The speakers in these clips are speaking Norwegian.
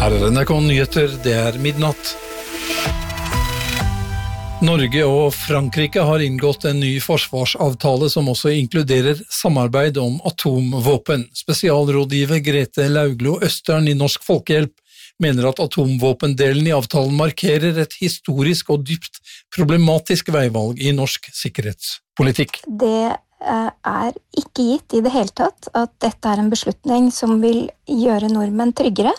Her NRK Nyheter, det midnatt. Norge og Frankrike har inngått en ny forsvarsavtale som også inkluderer samarbeid om atomvåpen. Spesialrådgiver Grete Lauglo Østern i Norsk Folkehjelp mener at atomvåpendelen i avtalen markerer et historisk og dypt problematisk veivalg i norsk sikkerhetspolitikk. Det ikke gitt i det hele tatt at dette en beslutning som vil gjøre nordmenn tryggere.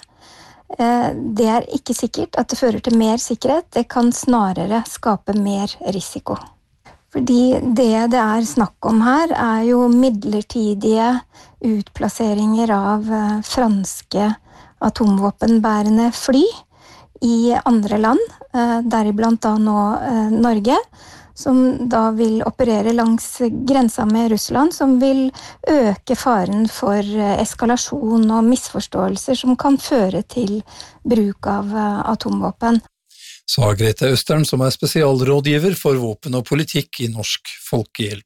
Det ikke sikkert at det fører til mer sikkerhet, det kan snarere skape mer risiko. Fordi det snakk om her jo midlertidige utplasseringer av franske atomvåpenbærende fly i andre land, deriblant da nå Norge, som da vil operere langs grensa med Russland, som vil øke faren for eskalasjon og misforståelser som kan føre til bruk av atomvåpen. Sa Grete Østern, som spesialrådgiver for våpen og politikk i Norsk Folkehjelp.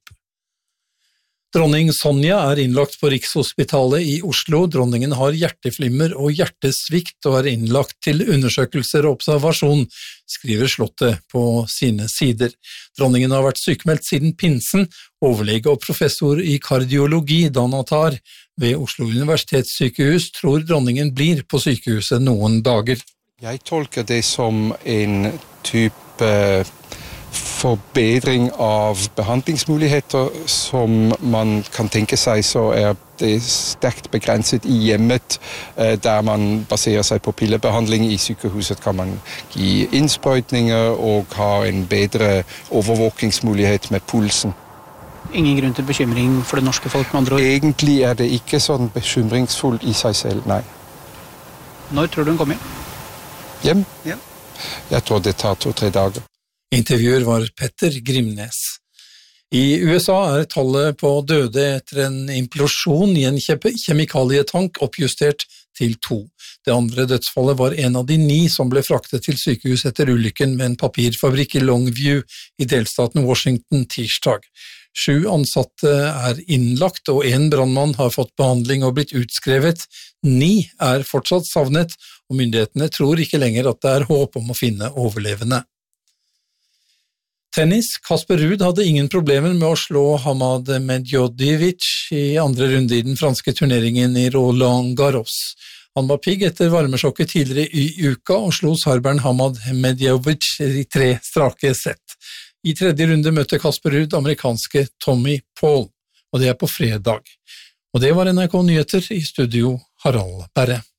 Dronning Sonja innlagt på Rikshospitalet i Oslo. Dronningen har hjerteflimmer og hjertesvikt og innlagt til undersøkelser og observasjon, skriver Slottet på sine sider. Dronningen har vært sykemeldt siden pinsen. Overlege og professor i kardiologi, Dan Attar, ved Oslo Universitetssykehus, tror dronningen blir på sykehuset noen dager. Jeg tolker det som en type forbedring av behandlingsmuligheter som man kan tenke seg, så det sterkt begrenset i hjemmet, der man baserer seg på pillebehandling. I sykehuset kan man gi innsprøytninger og ha en bedre overvåkingsmulighet med pulsen. Ingen grunn til bekymring for det norske folk, med andre ord? Egentlig det ikke sånn bekymringsfullt i seg selv, nei. Når tror du hun kommer hjem? Ja. Jeg tror det tar 2-3 dager. Intervjuer var Petter Grimnes. I USA tallet på døde etter en implosjon i en kjemikalietank oppjustert til 2. Det andre dødsfallet var en av de 9 som ble fraktet til sykehus etter ulykken med en papirfabrikk i Longview i delstaten Washington tirsdag. 7 ansatte innlagt, og 1 brannmann har fått behandling og blitt utskrevet. 9 fortsatt savnet, og myndighetene tror ikke lenger at det håp om å finne overlevende. Tennis. Casper Ruud hadde ingen problemer med å slå Hamad Medjodjevic i andre runde i den franske turneringen i Roland Garros. Han var pigg etter varmesjokket tidligere i uka og slo serberen Hamad Medjodjevic i 3 strake sett. I tredje runde møtte Casper Ruud amerikanske Tommy Paul, og det på fredag. Og det var NRK Nyheter, i studio Harald Berre.